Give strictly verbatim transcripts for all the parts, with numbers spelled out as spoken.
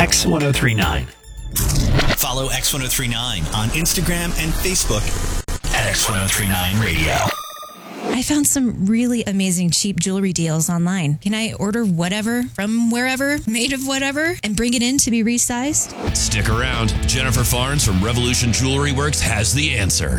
X ten thirty-nine. Follow X ten thirty-nine on Instagram and Facebook at X ten thirty-nine Radio. I found some really amazing cheap jewelry deals online. Can I order whatever from wherever, made of whatever, and bring it in to be resized? Stick around. Jennifer Farnes from Revolution Jewelry Works has the answer.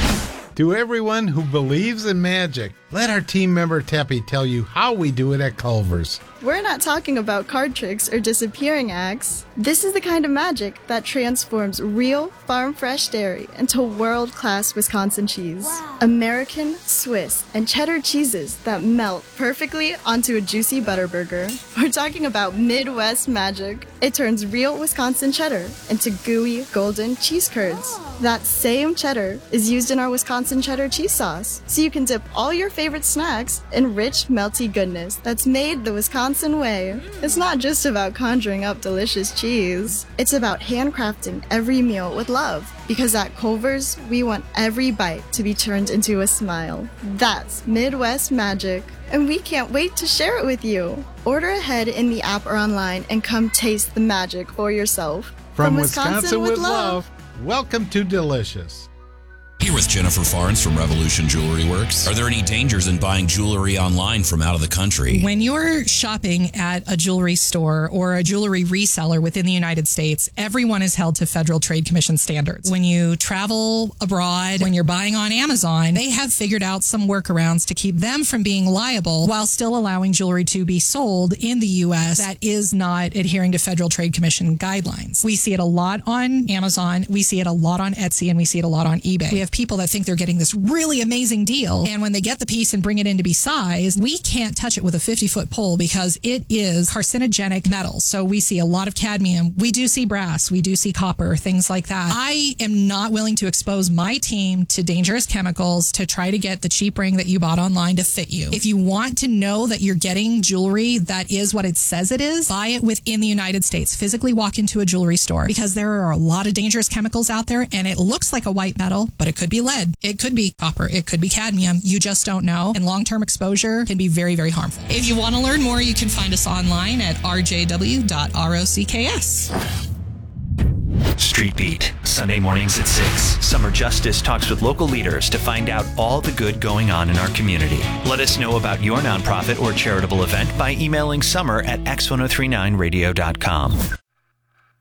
To everyone who believes in magic, let our team member Teppy tell you how we do it at Culver's. We're not talking about card tricks or disappearing acts. This is the kind of magic that transforms real farm-fresh dairy into world-class Wisconsin cheese. Wow. American, Swiss, and cheddar cheeses that melt perfectly onto a juicy butter burger. We're talking about Midwest magic. It turns real Wisconsin cheddar into gooey, golden cheese curds. Oh. That same cheddar is used in our Wisconsin cheddar cheese sauce, so you can dip all your favorite snacks in rich, melty goodness that's made the Wisconsin way. It's not just about conjuring up delicious cheese. It's about handcrafting every meal with love. Because at Culver's, we want every bite to be turned into a smile. That's Midwest magic. And we can't wait to share it with you. Order ahead in the app or online and come taste the magic for yourself. From, From Wisconsin, Wisconsin with love, welcome to Delicious. Here with Jennifer Farnes from Revolution Jewelry Works. Are there any dangers in buying jewelry online from out of the country? When you're shopping at a jewelry store or a jewelry reseller within the United States, everyone is held to Federal Trade Commission standards. When you travel abroad, when you're buying on Amazon, they have figured out some workarounds to keep them from being liable while still allowing jewelry to be sold in the U S that is not adhering to Federal Trade Commission guidelines. We see it a lot on Amazon, we see it a lot on Etsy, and we see it a lot on eBay. We have people that think they're getting this really amazing deal, and when they get the piece and bring it in to be sized, we can't touch it with a fifty-foot pole because it is carcinogenic metal. So we see a lot of cadmium. We do see brass. We do see copper, things like that. I am not willing to expose my team to dangerous chemicals to try to get the cheap ring that you bought online to fit you. If you want to know that you're getting jewelry that is what it says it is, buy it within the United States. Physically walk into a jewelry store, because there are a lot of dangerous chemicals out there, and it looks like a white metal, but it could be lead. It could be copper. It could be cadmium. You just don't know. And long-term exposure can be very, very harmful. If you want to learn more, you can find us online at r j w dot rocks. Street Beat, Sunday mornings at six. Summer Justice talks with local leaders to find out all the good going on in our community. Let us know about your nonprofit or charitable event by emailing summer at x ten thirty-nine radio dot com.